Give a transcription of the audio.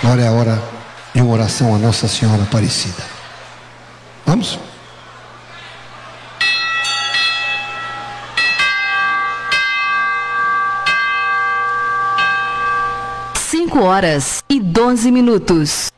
Agora é a hora de uma oração a Nossa Senhora Aparecida. Vamos? Horas e 12 minutos.